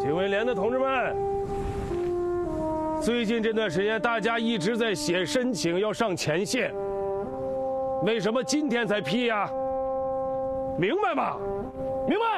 警卫连的同志们，最近这段时间大家一直在写申请要上前线，为什么今天才批呀？明白吗？明白？